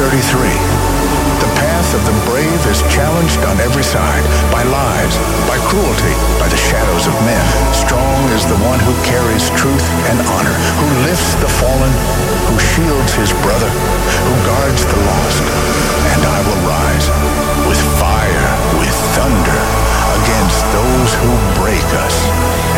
33. The path of the brave is challenged on every side by lies, by cruelty, by the shadows of men. Strong is the one who carries truth and honor, who lifts the fallen, who shields his